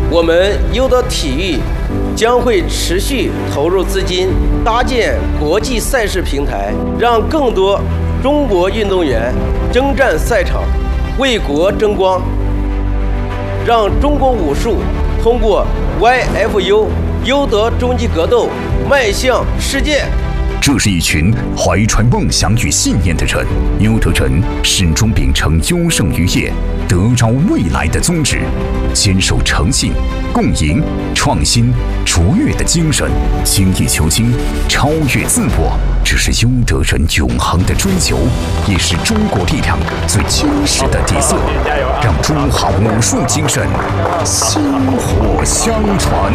我们优德体育将会持续投入资金，搭建国际赛事平台，让更多中国运动员征战赛场，为国争光，让中国武术通过 YFU 优德终极格斗迈向世界。 这是一群怀揣梦想与信念的人，优德人始终秉承优胜于业、得着未来的宗旨，坚守诚信、共赢、创新、卓越的精神，精益求精、超越自我，这是优德人永恒的追求，也是中国力量最坚实的底色。让中华武术精神薪火相传。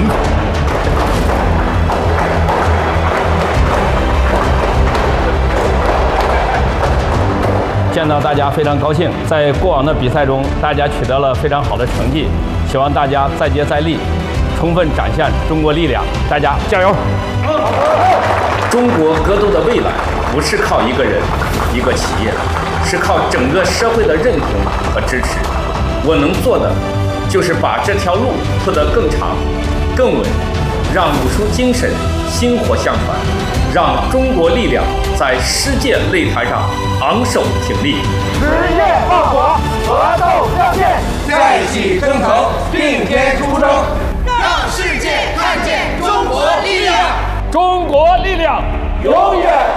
见到大家非常高兴，在过往的比赛中，大家取得了非常好的成绩，希望大家再接再厉，充分展现中国力量，大家加油！ 中国格斗的未来不是靠一个人、一个企业，是靠整个社会的认同和支持。我能做的就是把这条路铺得更长、更稳，让武术精神薪火相传，让中国力量在世界擂台上昂首挺立。 实业报国，格斗热线， 再起征程，并肩出征， 让世界看见中国力量。 中国力量永远